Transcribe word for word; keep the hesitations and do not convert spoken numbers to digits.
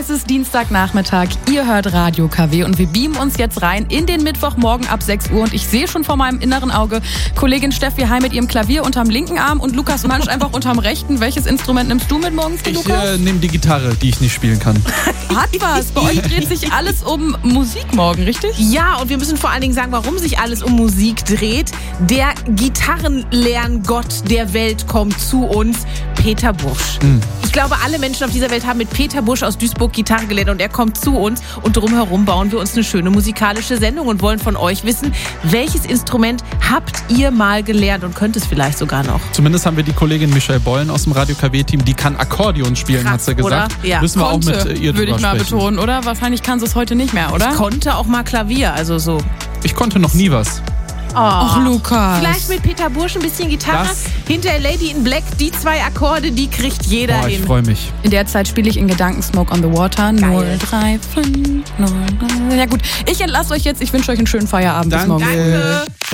Es ist Dienstagnachmittag, ihr hört Radio K W und wir beamen uns jetzt rein in den Mittwochmorgen ab sechs Uhr und ich sehe schon vor meinem inneren Auge Kollegin Steffi Heim mit ihrem Klavier unterm linken Arm und Lukas Mansch einfach unterm rechten. Welches Instrument nimmst du mit morgens, Ich Lukas? äh, nehme die Gitarre, die ich nicht spielen kann. Hat was. Bei euch dreht sich alles um Musik morgen, richtig? Ja, und wir müssen vor allen Dingen sagen, warum sich alles um Musik dreht. Der Gitarrenlerngott der Welt kommt zu uns, Peter Busch. Mhm. Ich glaube, alle Menschen auf dieser Welt haben mit Peter Busch aus Duisburg Gitarre gelernt und er kommt zu uns und drumherum bauen wir uns eine schöne musikalische Sendung und wollen von euch wissen, welches Instrument habt ihr mal gelernt und könnt es vielleicht sogar noch? Zumindest haben wir die Kollegin Michelle Bollen aus dem Radio K W-Team, die kann Akkordeon spielen, Krass, hat sie gesagt. oder? Ja. Müssen wir Konnte, auch mit ihr würde drüber ich mal sprechen. betonen, oder? Wahrscheinlich kann sie es heute nicht mehr, oder? Ich konnte auch mal Klavier, also so. Ich konnte noch nie was. Oh. Ach, Lukas. Vielleicht mit Peter Busch ein bisschen Gitarre. Das- Hinter Lady in Black, die zwei Akkorde, die kriegt jeder Boah, ich hin. freue mich. In der Zeit spiele ich in Gedanken Smoke on the Water. null drei fünf null. Ja gut, ich entlasse euch jetzt. Ich wünsche euch einen schönen Feierabend. Bis Danke. morgen. Danke.